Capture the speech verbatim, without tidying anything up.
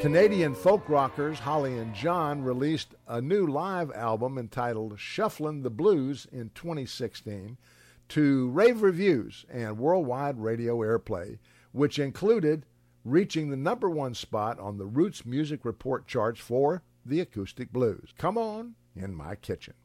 Canadian folk rockers Holly and John released a new live album entitled Shufflin' the Blues in twenty sixteen to rave reviews and worldwide radio airplay, which included reaching the number one spot on the Roots Music Report charts for the acoustic blues. Come On in My Kitchen.